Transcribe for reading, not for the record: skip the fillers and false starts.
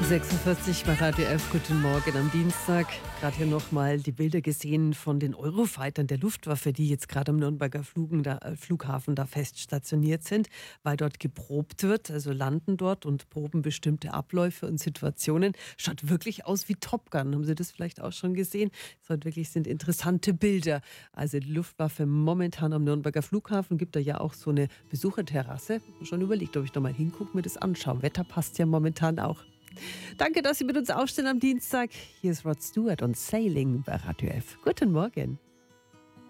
46 bei Radio F. Guten Morgen am Dienstag. Gerade hier nochmal die Bilder gesehen von den Eurofightern der Luftwaffe, die jetzt gerade am Nürnberger Flughafen da fest stationiert sind, weil dort geprobt wird, also landen dort und proben bestimmte Abläufe und Situationen. Schaut wirklich aus wie Top Gun. Haben Sie das vielleicht auch schon gesehen? Sind interessante Bilder. Also die Luftwaffe momentan am Nürnberger Flughafen, gibt da ja auch so eine Besucherterrasse. Ich habe schon überlegt, ob ich da mal hingucke, mir das anschaue. Wetter passt ja momentan auch. Danke, dass Sie mit uns aufstehen am Dienstag. Hier ist Rod Stewart und Sailing bei Radio F. Guten Morgen.